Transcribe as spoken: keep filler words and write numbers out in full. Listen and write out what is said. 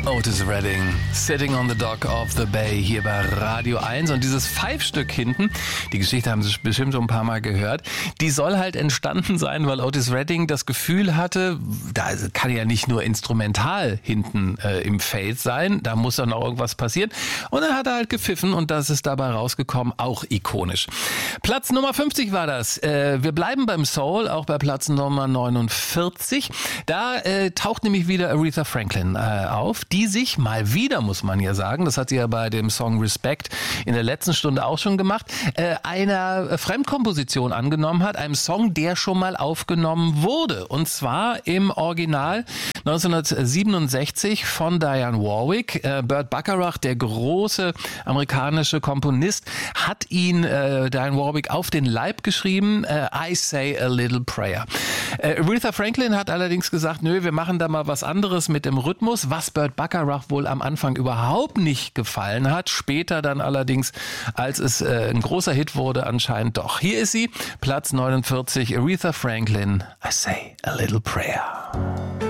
Otis Redding, Sitting on the Dock of the Bay, hier bei Radio eins. Und dieses Five-Stück hinten, die Geschichte haben Sie bestimmt schon ein paar Mal gehört, die soll halt entstanden sein, weil Otis Redding das Gefühl hatte, da kann ja nicht nur instrumental hinten äh, im Fade sein, da muss dann auch irgendwas passieren. Und dann hat er halt gepfiffen und das ist dabei rausgekommen, auch ikonisch. Platz Nummer fünfzig war das. Äh, wir bleiben beim Soul, auch bei Platz Nummer neunundvierzig. Da äh, taucht nämlich wieder Aretha Franklin äh, auf, die sich mal wieder, muss man ja sagen, das hat sie ja bei dem Song Respect in der letzten Stunde auch schon gemacht, äh, einer Fremdkomposition angenommen hat, einem Song, der schon mal aufgenommen wurde. Und zwar im Original neunzehnhundertsiebenundsechzig von Dionne Warwick. Äh, Burt Bacharach, der große amerikanische Komponist, hat ihn, äh, Dionne Warwick, auf den Leib geschrieben, äh, I Say a Little Prayer. Äh, Aretha Franklin hat allerdings gesagt, nö, wir machen da mal was anderes mit dem Rhythmus, was Burt Bacharach wohl am Anfang überhaupt nicht gefallen hat. Später dann allerdings, als es äh, ein großer Hit wurde, anscheinend doch. Hier ist sie, Platz neunundvierzig, Aretha Franklin, I Say a Little Prayer.